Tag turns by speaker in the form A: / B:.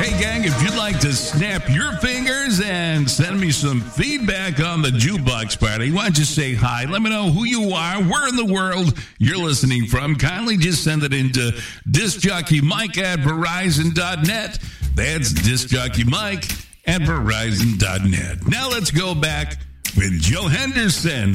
A: Hey, gang, if you'd like to snap your fingers and send me some feedback on the Jukebox Party, why don't you say hi? Let me know who you are, where in the world you're listening from. Kindly just send it into discjockeymike@verizon.net. That's discjockeymike@verizon.net. Now let's go back with Joe Henderson.